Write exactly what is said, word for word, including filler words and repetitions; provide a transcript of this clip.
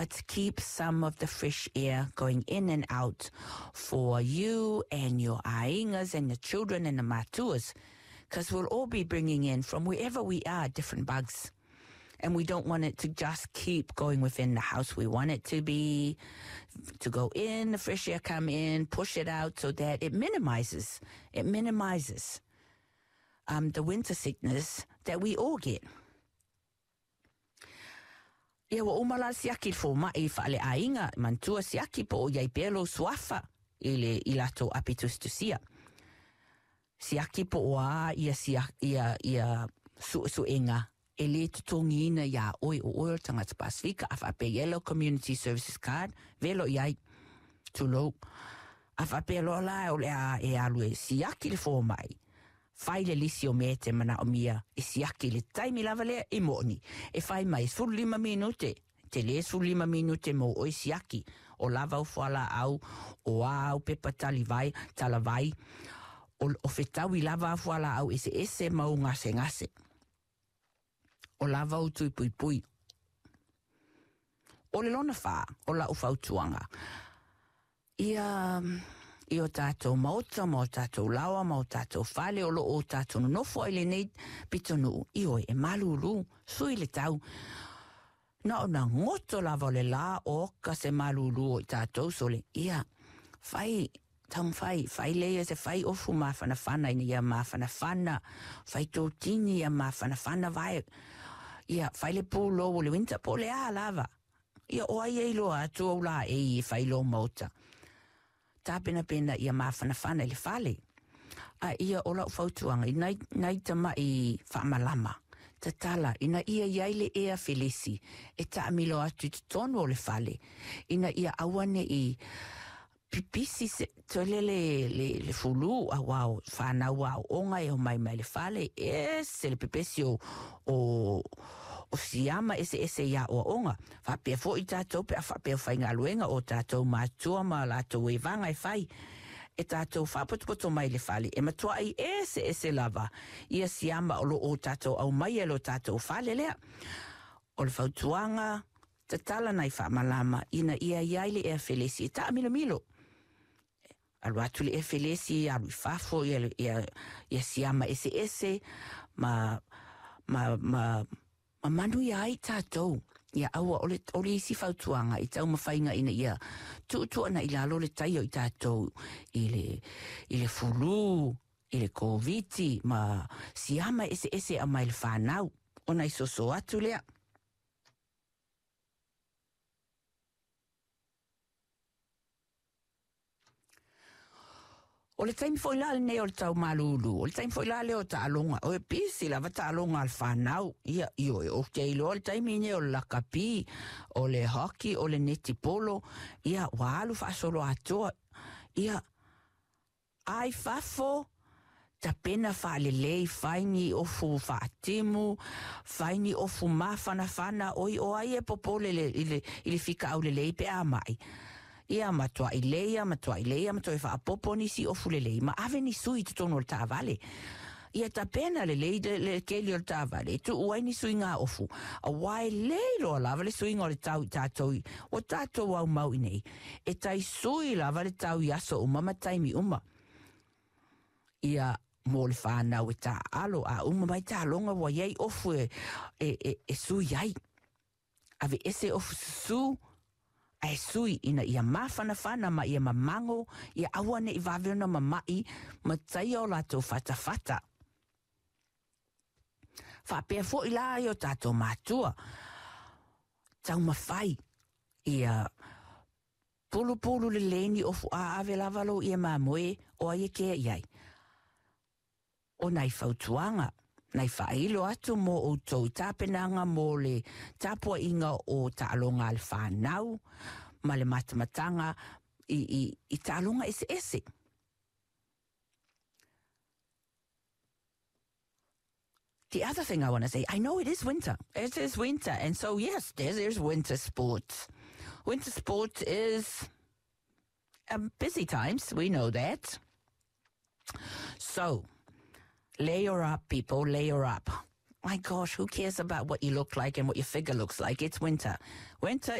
but to keep some of the fresh air going in and out for you and your aingas and your children and the matuas, because we'll all be bringing in from wherever we are different bugs. And we don't want it to just keep going within the house. We want it to be, to go in, the fresh air come in, push it out so that it minimizes, it minimizes um, the winter sickness that we all get. Ia wa umala siaki fo mai fa le ainga mantua siaki po ia pelo swafa ile ilato apitustusia. Siaki po wa ia sia ia ia su su inga ele tongina ya oi o tangata Pasifika afa pe yellow community services card velo ia tulo afa pe lo la o le a e alue siaki le fo mai. Fai le lisi o mete mana o mia e siaki le taimi lava lea e moni. E fai mai sulu lima minute. Te le sulu lima minute mo o siaki. O lava o fuala au, o au pepa tali vai, tala vai. O, o fetawi lava o fuala au ese ese mau ngase ngase. O lava o tui pui pui. O le lona wha, o la ufa utuanga. Ia... I o tātou mauta, mo tātou lawa, mo tātou whale, o lo o tātou nofo i le nei pitonu i oi e malulu, sui le tau. Na o na ngoto lava le la o ka se malulu o i tātou sole. Ia, whai, tam whai, whai leia se whai ofu mawhana whana ina ia mawhana whana, whai tō tini ia mawhana whana vai. Ia, whai le pūlo o le winter, po le a lava. Ia, o ai e loa atu au la e i whai lo mauta. Tā pena pena ia mawhana whana le whale. A ia ola whautuanga, i nai, nai tama i whaamalama. Ta tala, ina ia iaile ea felesi, e ta amilo atu te tono o le whale. Ina ia awane i pipisi se tole le, le, le fulu, a wau, whana wau, onga e o mai mai le whale, e se le pipesi o, o, o siama ese ese ia o onga. Whapea fo i tātou pe a whapea whainga aluenga o tātou mātua ma lātou e vanga e whai. E tātou whapotopoto mai le whale. E matua i ese ese lava. Ia siama o lo o tātou au mai e lo tātou whale lea. O le whautuanga, ta tala nai whaamalama, ina ia iaile e felesi. E ta milo milo. Alu atu le e felesi, alu i whafo, ia, ia, ia siama ese ese, ma, ma, ma, ma manu ia ai tātou. Ia aua o le, o le isi whautuanga i tau mawhainga ina ia tuutua na i lalo le taio i tātou i le, i le fulu, i le koviti, ma siama ese ese a mai le whanau. O nai soso atu lea. O le taimi foi la ne o le tau malulu, o le taimi foi la le o ta alonga, o e pisi lava ta alonga al whanau, ia io e o te ilo, o le taimi ne o le lakapi, o le hockey, o le neti polo, ia walu whaasolo atoa, ia ai fafo, ta pena wha le lei, whaini ofu whaatimu, whaini ofu mawhana whana, oi o ai e popole le, ile, ile fika au le lei pe a mai. Ia matua i leia, matua i leia, matua i wha apopo nisi ofu le lei. Ma ave ni sui te tono o le tāwale. Ia ta pena le lei de le keli o le tāwale. Tu uai ni sui ngā ofu. A wai lei loa lava le sui ngā le tau i tātou i. O tātou au mau i nei. E tai sui lava le tau i aso uma ma taimi uma. Ia mo le whanau e tā alo a uma mai tā longa wa iei ofu e, e, e, e sui ai. Ave ese ofu su ai sui ina ia mawhana whana ma ia mamango, ia awane i waweona ma mai, ma tai o lato fata fata. Whapea fo i la i o tato mātua. Tau mawhai, ia pulu pulu le leni o fu a ave lavalo ia mamoe o ai e kea iai. O nai whautuanga. Nai whailo atu mo o tau tāpenanga mo le tāpua inga o tālonga al whanau, ma le matamatanga i, i, i tālonga ese ese. The other thing I want to say, I know it is winter. It is winter. And so, yes, there's, there's winter sports. Winter sport is um, busy times. We know that. So, layer up, people, layer up. My gosh, who cares about what you look like and what your figure looks like? It's winter. Winter